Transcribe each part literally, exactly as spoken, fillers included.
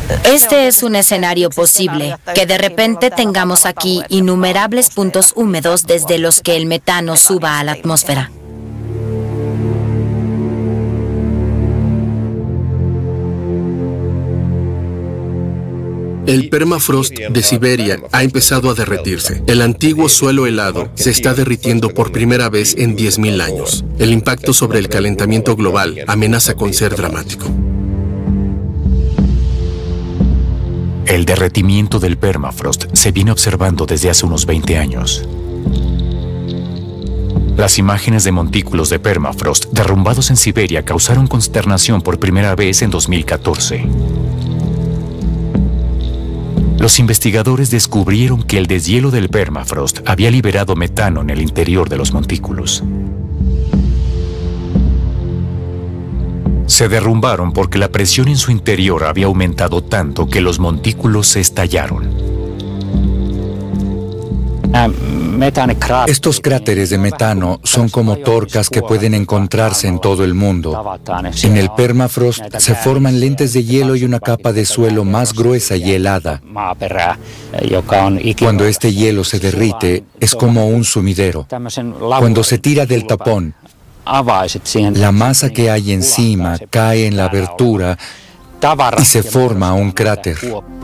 Este es un escenario posible, que de repente tengamos aquí innumerables puntos húmedos desde los que el metano suba a la atmósfera. El permafrost de Siberia ha empezado a derretirse. El antiguo suelo helado se está derritiendo por primera vez en diez mil años. El impacto sobre el calentamiento global amenaza con ser dramático. El derretimiento del permafrost se viene observando desde hace unos veinte años. Las imágenes de montículos de permafrost derrumbados en Siberia causaron consternación por primera vez en dos mil catorce. Los investigadores descubrieron que el deshielo del permafrost había liberado metano en el interior de los montículos. Se derrumbaron porque la presión en su interior había aumentado tanto que los montículos se estallaron. Estos cráteres de metano son como torcas que pueden encontrarse en todo el mundo. En el permafrost se forman lentes de hielo y una capa de suelo más gruesa y helada. Cuando este hielo se derrite, es como un sumidero. Cuando se tira del tapón, la masa que hay encima cae en la abertura y se forma un cráter.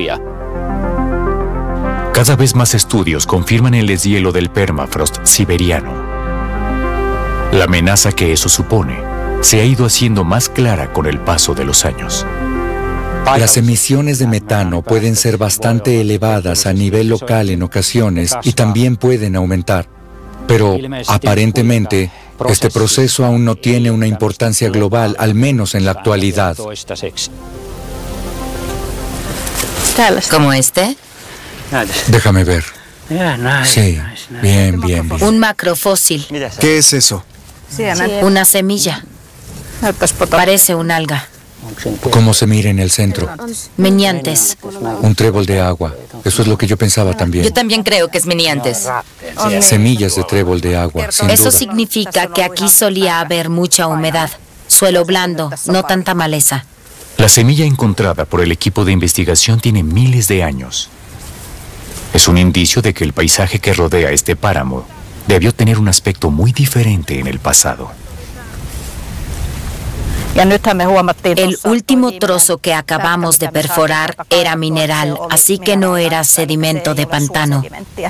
Cada vez más estudios confirman el deshielo del permafrost siberiano. La amenaza que eso supone se ha ido haciendo más clara con el paso de los años. Las emisiones de metano pueden ser bastante elevadas a nivel local en ocasiones y también pueden aumentar. Pero, aparentemente, este proceso aún no tiene una importancia global, al menos en la actualidad. ¿Como este? Déjame ver. Sí, bien, bien, bien. Un macrofósil. ¿Qué es eso? Una semilla. Parece un alga. ¿Cómo se mira en el centro? Meniantes. Un trébol de agua. Eso es lo que yo pensaba también. Yo también creo que es meniantes. Semillas de trébol de agua, sin Eso duda. significa que aquí solía haber mucha humedad, suelo blando, no tanta maleza. La semilla encontrada por el equipo de investigación tiene miles de años. Es un indicio de que el paisaje que rodea este páramo debió tener un aspecto muy diferente en el pasado. El último trozo que acabamos de perforar era mineral, así que no era sedimento de pantano.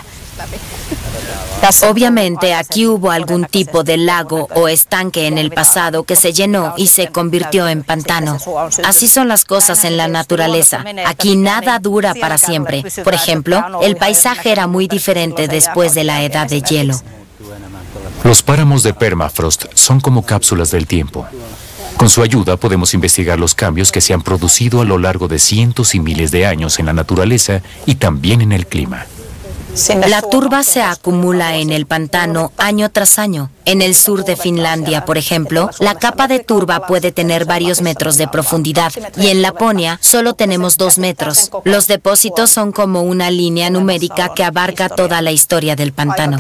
Obviamente aquí hubo algún tipo de lago o estanque en el pasado que se llenó y se convirtió en pantano. Así son las cosas en la naturaleza. Aquí nada dura para siempre. Por ejemplo, el paisaje era muy diferente después de la edad de hielo. Los páramos de permafrost son como cápsulas del tiempo. Con su ayuda podemos investigar los cambios que se han producido a lo largo de cientos y miles de años en la naturaleza y también en el clima. La turba se acumula en el pantano año tras año. En el sur de Finlandia, por ejemplo, la capa de turba puede tener varios metros de profundidad y en Laponia solo tenemos dos metros. Los depósitos son como una línea numérica que abarca toda la historia del pantano.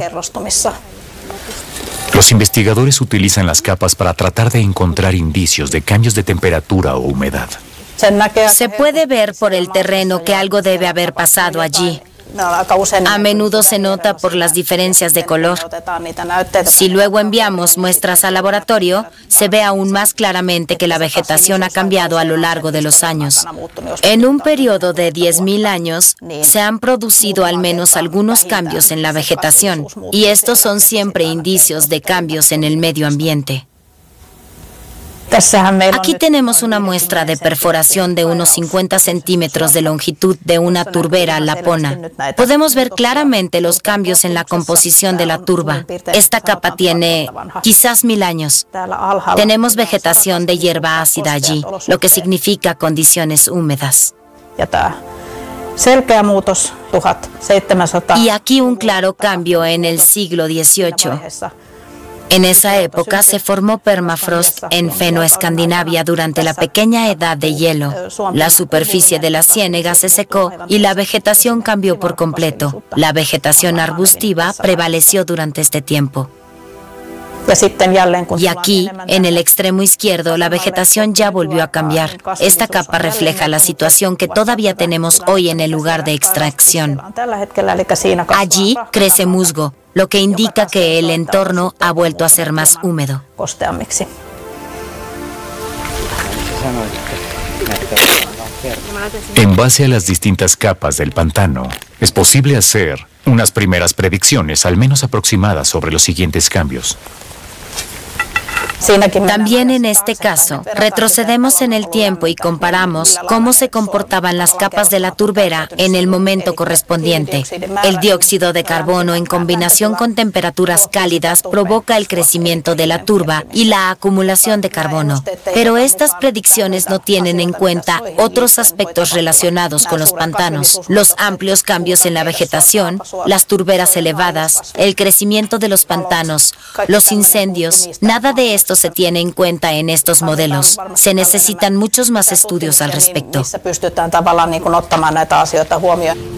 Los investigadores utilizan las capas para tratar de encontrar indicios de cambios de temperatura o humedad. Se puede ver por el terreno que algo debe haber pasado allí. A menudo se nota por las diferencias de color. Si luego enviamos muestras al laboratorio, se ve aún más claramente que la vegetación ha cambiado a lo largo de los años. En un periodo de diez mil años, se han producido al menos algunos cambios en la vegetación, y estos son siempre indicios de cambios en el medio ambiente. Aquí tenemos una muestra de perforación de unos cincuenta centímetros de longitud de una turbera lapona. Podemos ver claramente los cambios en la composición de la turba. Esta capa tiene quizás mil años. Tenemos vegetación de hierba ácida allí, lo que significa condiciones húmedas. Y aquí un claro cambio en el siglo dieciocho. En esa época se formó permafrost en Fennoescandinavia durante la pequeña edad de hielo. La superficie de la ciénega se secó y la vegetación cambió por completo. La vegetación arbustiva prevaleció durante este tiempo. Y aquí, en el extremo izquierdo, la vegetación ya volvió a cambiar. Esta capa refleja la situación que todavía tenemos hoy en el lugar de extracción. Allí crece musgo, lo que indica que el entorno ha vuelto a ser más húmedo. En base a las distintas capas del pantano, es posible hacer unas primeras predicciones, al menos aproximadas, sobre los siguientes cambios. También en este caso, retrocedemos en el tiempo y comparamos cómo se comportaban las capas de la turbera en el momento correspondiente. El dióxido de carbono en combinación con temperaturas cálidas provoca el crecimiento de la turba y la acumulación de carbono. Pero estas predicciones no tienen en cuenta otros aspectos relacionados con los pantanos, los amplios cambios en la vegetación, las turberas elevadas, el crecimiento de los pantanos, los incendios. Nada de esto se tiene en cuenta en estos modelos. Se necesitan muchos más estudios al respecto.